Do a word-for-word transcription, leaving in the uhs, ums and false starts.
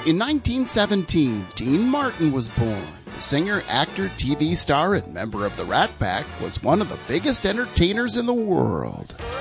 In nineteen seventeen, Dean Martin was born. The singer, actor, T V star, and member of the Rat Pack was one of the biggest entertainers in the world.